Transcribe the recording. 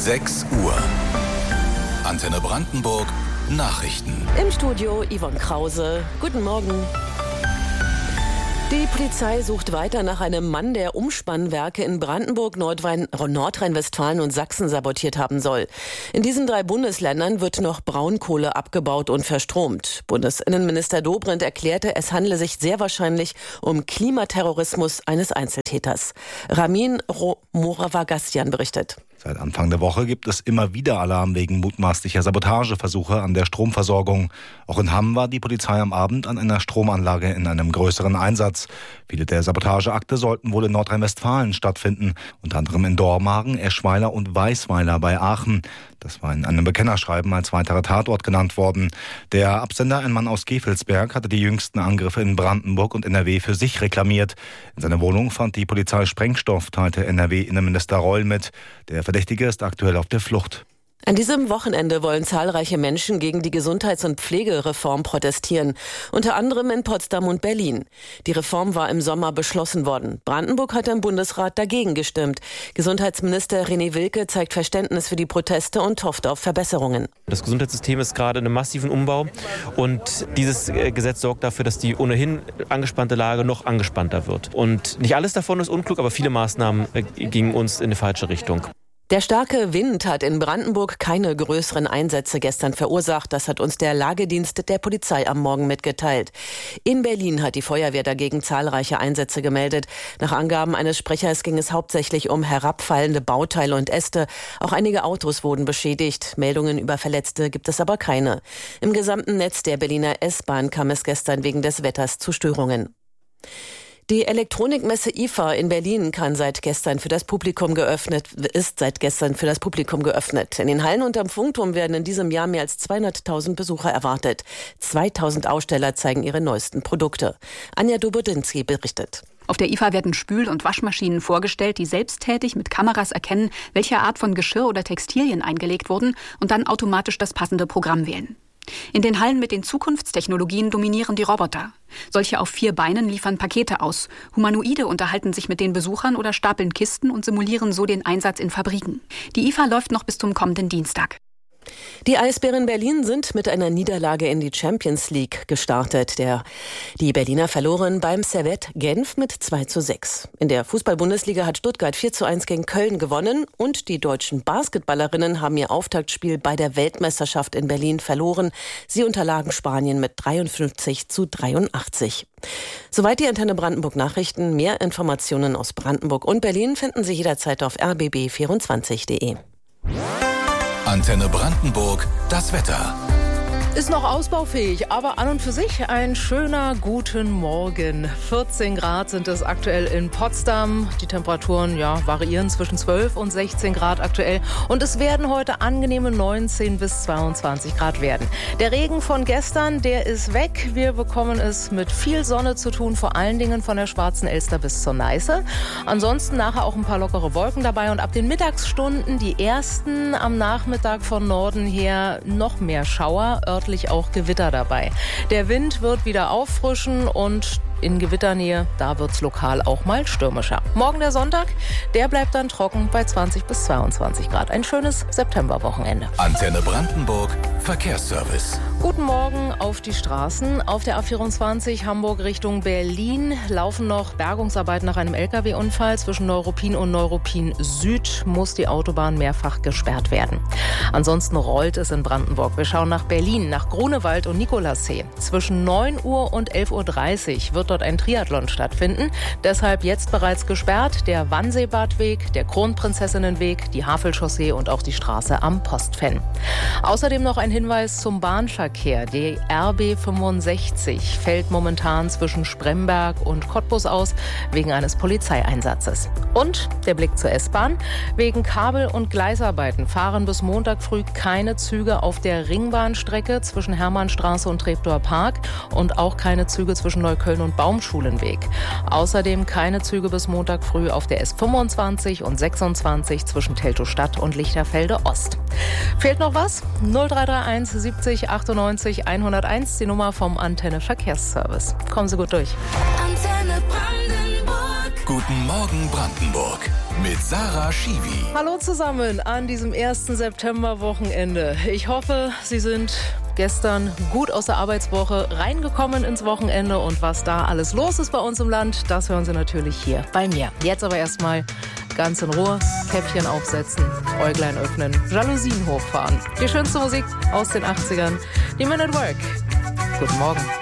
6 Uhr. Antenne Brandenburg Nachrichten. Im Studio Yvonne Krause. Guten Morgen. Die Polizei sucht weiter nach einem Mann, der Umspannwerke in Brandenburg, Nordrhein-Westfalen und Sachsen sabotiert haben soll. In diesen 3 Bundesländern wird noch Braunkohle abgebaut und verstromt. Bundesinnenminister Dobrindt erklärte, es handle sich sehr wahrscheinlich um Klimaterrorismus eines Einzeltäters. Ramin Moravagassian berichtet. Seit Anfang der Woche gibt es immer wieder Alarm wegen mutmaßlicher Sabotageversuche an der Stromversorgung. Auch in Hamm war die Polizei am Abend an einer Stromanlage in einem größeren Einsatz. Viele der Sabotageakte sollten wohl in Nordrhein-Westfalen stattfinden, unter anderem in Dormagen, Eschweiler und Weisweiler bei Aachen. Das war in einem Bekennerschreiben als weiterer Tatort genannt worden. Der Absender, ein Mann aus Gevelsberg, hatte die jüngsten Angriffe in Brandenburg und NRW für sich reklamiert. In seiner Wohnung fand die Polizei Sprengstoff, teilte NRW-Innenminister Reul mit. Der Verdächtige ist aktuell auf der Flucht. An diesem Wochenende wollen zahlreiche Menschen gegen die Gesundheits- und Pflegereform protestieren, unter anderem in Potsdam und Berlin. Die Reform war im Sommer beschlossen worden. Brandenburg hat im Bundesrat dagegen gestimmt. Gesundheitsminister René Wilke zeigt Verständnis für die Proteste und hofft auf Verbesserungen. Das Gesundheitssystem ist gerade in einem massiven Umbau und dieses Gesetz sorgt dafür, dass die ohnehin angespannte Lage noch angespannter wird. Und nicht alles davon ist unklug, aber viele Maßnahmen gingen uns in die falsche Richtung. Der starke Wind hat in Brandenburg keine größeren Einsätze gestern verursacht. Das hat uns der Lagedienst der Polizei am Morgen mitgeteilt. In Berlin hat die Feuerwehr dagegen zahlreiche Einsätze gemeldet. Nach Angaben eines Sprechers ging es hauptsächlich um herabfallende Bauteile und Äste. Auch einige Autos wurden beschädigt. Meldungen über Verletzte gibt es aber keine. Im gesamten Netz der Berliner S-Bahn kam es gestern wegen des Wetters zu Störungen. Die Elektronikmesse IFA in Berlin ist seit gestern für das Publikum geöffnet. In den Hallen und am Funkturm werden in diesem Jahr mehr als 200.000 Besucher erwartet. 2.000 Aussteller zeigen ihre neuesten Produkte. Anja Dobodinski berichtet. Auf der IFA werden Spül- und Waschmaschinen vorgestellt, die selbsttätig mit Kameras erkennen, welche Art von Geschirr oder Textilien eingelegt wurden und dann automatisch das passende Programm wählen. In den Hallen mit den Zukunftstechnologien dominieren die Roboter. Solche auf 4 Beinen liefern Pakete aus. Humanoide unterhalten sich mit den Besuchern oder stapeln Kisten und simulieren so den Einsatz in Fabriken. Die IFA läuft noch bis zum kommenden Dienstag. Die Eisbären Berlin sind mit einer Niederlage in die Champions League gestartet. Die Berliner verloren beim Servette Genf mit 2:6. In der Fußball-Bundesliga hat Stuttgart 4:1 gegen Köln gewonnen und die deutschen Basketballerinnen haben ihr Auftaktspiel bei der Weltmeisterschaft in Berlin verloren. Sie unterlagen Spanien mit 53:83. Soweit die Antenne Brandenburg Nachrichten. Mehr Informationen aus Brandenburg und Berlin finden Sie jederzeit auf rbb24.de. Antenne Brandenburg, das Wetter. Ist noch ausbaufähig, aber an und für sich ein schöner guten Morgen. 14 Grad sind es aktuell in Potsdam. Die Temperaturen variieren zwischen 12 und 16 Grad aktuell. Und es werden heute angenehme 19 bis 22 Grad werden. Der Regen von gestern, der ist weg. Wir bekommen es mit viel Sonne zu tun, vor allen Dingen von der Schwarzen Elster bis zur Neiße. Ansonsten nachher auch ein paar lockere Wolken dabei. Und ab den Mittagsstunden die ersten am Nachmittag von Norden her noch mehr Schauer, örtlich auch Gewitter dabei. Der Wind wird wieder auffrischen und in Gewitternähe, da wird's lokal auch mal stürmischer. Morgen der Sonntag, der bleibt dann trocken bei 20 bis 22 Grad. Ein schönes Septemberwochenende. Antenne Brandenburg, Verkehrsservice. Guten Morgen auf die Straßen. Auf der A24 Hamburg Richtung Berlin laufen noch Bergungsarbeiten nach einem LKW-Unfall. Zwischen Neuruppin und Neuruppin Süd muss die Autobahn mehrfach gesperrt werden. Ansonsten rollt es in Brandenburg. Wir schauen nach Berlin, nach Grunewald und Nikolassee. Zwischen 9 Uhr und 11:30 Uhr wird dort ein Triathlon stattfinden. Deshalb jetzt bereits gesperrt der Wannseebadweg, der Kronprinzessinnenweg, die Havelchaussee und auch die Straße am Postfenn. Außerdem noch ein Hinweis zum Bahnverkehr. Die RB 65 fällt momentan zwischen Spremberg und Cottbus aus wegen eines Polizeieinsatzes. Und der Blick zur S-Bahn. Wegen Kabel- und Gleisarbeiten fahren bis Montag früh keine Züge auf der Ringbahnstrecke zwischen Hermannstraße und Treptower Park und auch keine Züge zwischen Neukölln und Baumschulenweg. Außerdem keine Züge bis Montag früh auf der S25 und 26 zwischen Teltow-Stadt und Lichterfelde Ost. Fehlt noch was? 0331 70 98 101, die Nummer vom Antenne Verkehrsservice. Kommen Sie gut durch. Antenne Brandenburg. Guten Morgen Brandenburg. mit Sarah Schiwi. Hallo zusammen an diesem 1. September-Wochenende. Ich hoffe, Sie sind gestern gut aus der Arbeitswoche reingekommen ins Wochenende. Und was da alles los ist bei uns im Land, das hören Sie natürlich hier bei mir. Jetzt aber erstmal ganz in Ruhe, Käppchen aufsetzen, Äuglein öffnen, Jalousien hochfahren. Die schönste Musik aus den 80ern, die Men at Work. Guten Morgen.